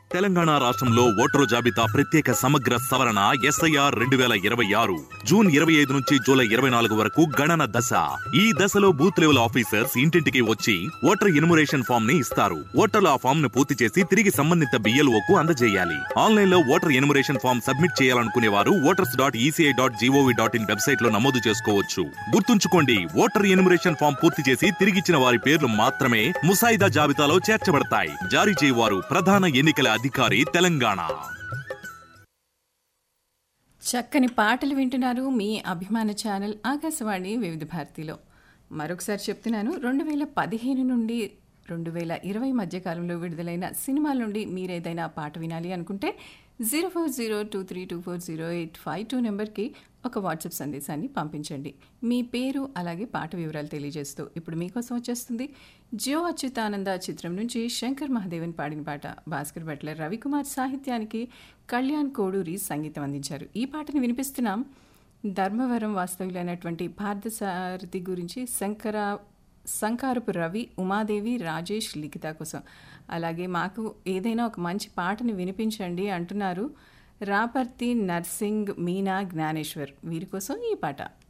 తెలంగాణ రాష్ట్రంలో ఓటరు జాబితా ప్రత్యేక సమగ్ర సవరణ SIR 2026 జూన్ 25 నుంచి జూలై 24 వరకు గణన దశ. ఈ దశలో బూత్ లెవెల్ ఆఫీసర్స్ ఇంటింటికి వచ్చి ఓటర్ ఎన్యుమరేషన్ ఫామ్ ని ఇస్తారు. ఓటర్లు ఆ ఫామ్ ను పూర్తి చేసి తిరిగి సంబంధిత BLOకు అందజేయాలి. ఆన్లైన్ లో ఓటర్ ఎన్యుమరేషన్ ఫామ్ సబ్మిట్ చేయాలనుకునే వారు voters.eci.gov.in వెబ్సైట్ లో నమోదు చేసుకోవచ్చు. గుర్తుంచుకోండి, ఓటర్ ఎన్యుమరేషన్ ఫామ్ పూర్తి చేసి తిరిగిచ్చిన వారి పేర్లు మాత్రమే ముసాయిదా జాబితాలో చేర్చబడతాయి. జారీ చేయవారు ప్రధాన ఎన్నికల అధికారి, తెలంగాణ. చక్కని పాటలు వింటున్నారు మీ అభిమాన ఛానల్ ఆకాశవాణి వివిధ భారతిలో. మరొకసారి చెప్తున్నాను, 2015 నుండి 2020 మధ్యకాలంలో విడుదలైన సినిమాల నుండి మీరేదైనా పాట వినాలి అనుకుంటే 0402324085 నెంబర్కి ఒక వాట్సాప్ సందేశాన్ని పంపించండి. మీ పేరు అలాగే పాట వివరాలు తెలియజేస్తూ ఇప్పుడు మీకోసం వచ్చేస్తుంది జియో అచ్యుతానంద చిత్రం నుంచి శంకర్ మహాదేవన్ పాడిన పాట. భాస్కర్ భట్ల, రవికుమార్ సాహిత్యానికి కళ్యాణ్ కోడూరి సంగీతం అందించారు. ఈ పాటను వినిపిస్తున్నాం. ధర్మవరం వాస్తవ్యులైనటువంటి పార్థసారథి గురించి శంకారపు రవి, ఉమాదేవి, రాజేష్, లిఖిత కోసం. అలాగే మాకు ఏదైనా ఒక మంచి పాటని వినిపించండి అంటున్నారు రాపర్తి, నర్సింగ్, మీనా, జ్ఞానేశ్వర్. వీరి కోసం ఈ పాట.